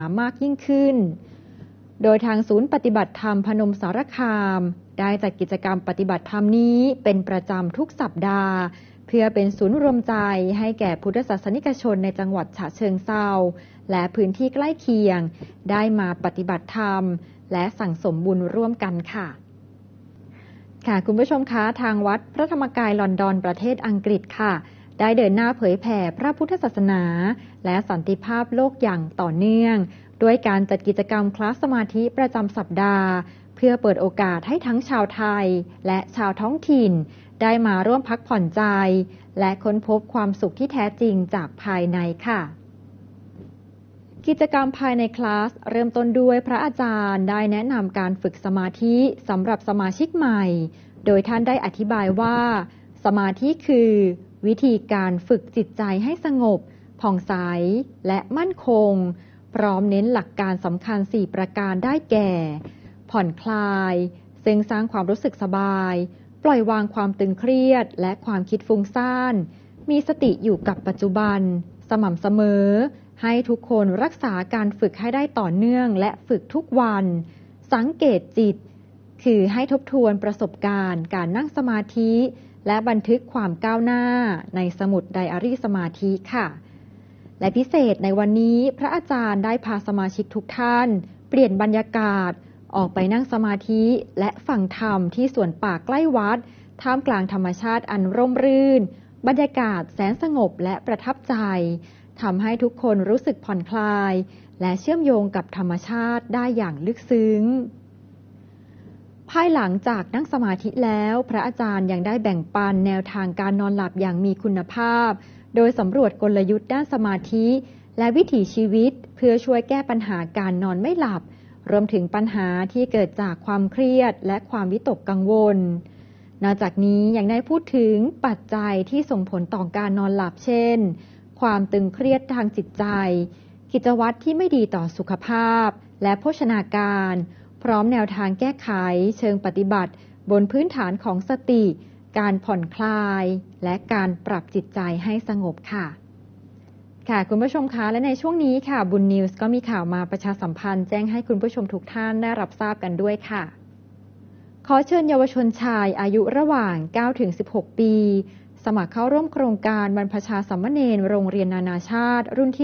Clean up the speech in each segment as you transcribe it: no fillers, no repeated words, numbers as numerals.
มากยิ่งขึ้นโดยทางศูนย์ปฏิบัติธรรมพนมสารคามได้จัดกิจกรรมปฏิบัติธรรมนี้เป็นประจำทุกสัปดาห์เพื่อเป็นศูนย์รวมใจให้แก่พุทธศาสนิกชนในจังหวัดฉะเชิงเทราและพื้นที่ใกล้เคียงได้มาปฏิบัติธรรมและสั่งสมบุญร่วมกันค่ะคุณผู้ชมคะทางวัดพระธรรมกายลอนดอนประเทศอังกฤษค่ะได้เดินหน้าเผยแผ่พระพุทธศาสนาและสันติภาพโลกอย่างต่อเนื่องด้วยการจัดกิจกรรมคลาสสมาธิประจำสัปดาห์เพื่อเปิดโอกาสให้ทั้งชาวไทยและชาวท้องถิ่นได้มาร่วมพักผ่อนใจและค้นพบความสุขที่แท้จริงจากภายในค่ะกิจกรรมภายในคลาสเริ่มต้นด้วยพระอาจารย์ได้แนะนำการฝึกสมาธิสำหรับสมาชิกใหม่โดยท่านได้อธิบายว่าสมาธิคือวิธีการฝึกจิตใจให้สงบผ่องใสและมั่นคงพร้อมเน้นหลักการสำคัญ4ประการได้แก่ผ่อนคลายซึ่งสร้างความรู้สึกสบายปล่อยวางความตึงเครียดและความคิดฟุ้งซ่านมีสติอยู่กับปัจจุบันสม่ำเสมอให้ทุกคนรักษาการฝึกให้ได้ต่อเนื่องและฝึกทุกวันสังเกตจิตคือให้ทบทวนประสบการณ์การนั่งสมาธิและบันทึกความก้าวหน้าในสมุดไดอารี่สมาธิค่ะและพิเศษในวันนี้พระอาจารย์ได้พาสมาชิกทุกท่านเปลี่ยนบรรยากาศออกไปนั่งสมาธิและฟังธรรมที่สวนป่าใกล้วัดท่ามกลางธรรมชาติอันร่มรื่นบรรยากาศแสนสงบและประทับใจทำให้ทุกคนรู้สึกผ่อนคลายและเชื่อมโยงกับธรรมชาติได้อย่างลึกซึ้งภายหลังจากนั่งสมาธิแล้วพระอาจารย์ยังได้แบ่งปันแนวทางการนอนหลับอย่างมีคุณภาพโดยสำรวจกลยุทธ์ด้านสมาธิและวิถีชีวิตเพื่อช่วยแก้ปัญหาการนอนไม่หลับรวมถึงปัญหาที่เกิดจากความเครียดและความวิตกกังวลนอกจากนี้ยังได้พูดถึงปัจจัยที่ส่งผลต่อการนอนหลับเช่นความตึงเครียดทางจิตใจกิจวัตรที่ไม่ดีต่อสุขภาพและโภชนาการพร้อมแนวทางแก้ไขเชิงปฏิบัติบนพื้นฐานของสติการผ่อนคลายและการปรับจิตใจให้สงบค่ะคุณผู้ชมคะและในช่วงนี้ค่ะบุญนิวส์ก็มีข่าวมาประชาสัมพันธ์แจ้งให้คุณผู้ชมทุกท่านได้รับทราบกันด้วยค่ะขอเชิญเยาวชนชายอายุระหว่าง 9-16 ปีสมัครเข้าร่วมโครงการบรรพชาสามเณรโรงเรียนนานาชาติรุ่นที่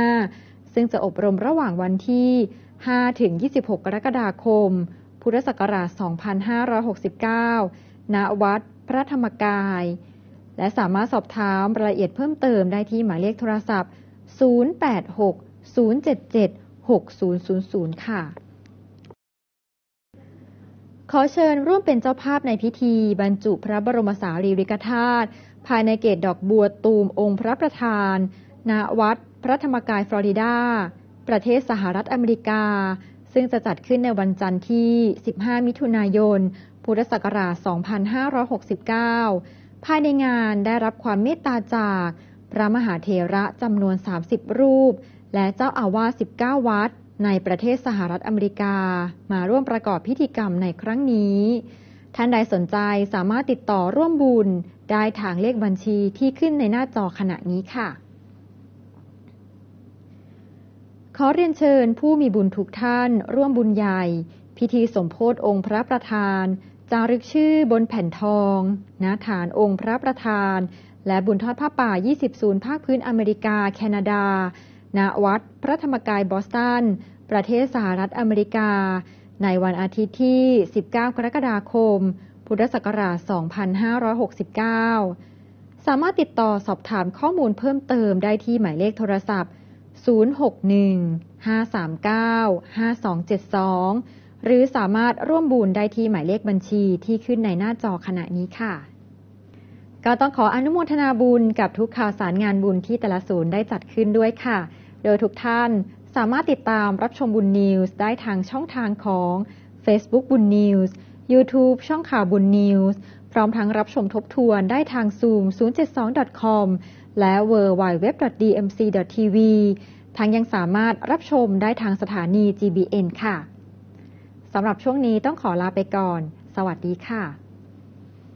15ซึ่งจะอบรมระหว่างวันที่5-26 กรกฎาคมพุทธศักราช 2569 ณ วัดพระธรรมกายและสามารถสอบถามรายละเอียดเพิ่มเติมได้ที่หมายเลขโทรศัพท์ 086-077-6000 ค่ะขอเชิญร่วมเป็นเจ้าภาพในพิธีบรรจุพระบรมสารีริกธาตุภายในเกศดอกบัวตูมองค์พระประธานณ วัดพระธรรมกายฟลอริดาประเทศสหรัฐอเมริกาซึ่งจะจัดขึ้นในวันจันทร์ที่ 15 มิถุนายน พุทธศักราช 2569 ภายในงานได้รับความเมตตาจากพระมหาเถระจำนวน 30 รูปและเจ้าอาวาส 19 วัดในประเทศสหรัฐอเมริกามาร่วมประกอบพิธีกรรมในครั้งนี้ท่านใดสนใจสามารถติดต่อร่วมบุญได้ทางเลขบัญชีที่ขึ้นในหน้าจอขณะนี้ค่ะขอเรียนเชิญผู้มีบุญทุกท่านร่วมบุญใหญ่พิธีสมโภชองค์พระประธานจารึกชื่อบนแผ่นทองณฐานองค์พระประธานและบุญทอดผ้าป่า20 ศูนย์ภาคพื้นอเมริกาแคนาดาณวัดพระธรรมกายบอสตันประเทศสหรัฐอเมริกาในวันอาทิตย์ที่ 19 กรกฎาคม พุทธศักราช 2569 สามารถติดต่อสอบถามข้อมูลเพิ่มเติมได้ที่หมายเลขโทรศัพท์ 061-539-5272 หรือสามารถร่วมบุญได้ที่หมายเลขบัญชีที่ขึ้นในหน้าจอขณะนี้ค่ะก็ต้องขออนุโมทนาบุญกับทุกข่าวสารงานบุญที่แต่ละศูนย์ได้จัดขึ้นด้วยค่ะโดยทุกท่านสามารถติดตามรับชมบุญนิวส์ได้ทางช่องทางของ Facebook บุญนิวส์ YouTube ช่องข่าวบุญนิวส์พร้อมทั้งรับชมทบทวนได้ทาง Zoom 072.com และ www.dmc.tv ทั้งยังสามารถรับชมได้ทางสถานี GBN ค่ะสำหรับช่วงนี้ต้องขอลาไปก่อนสวัสดีค่ะ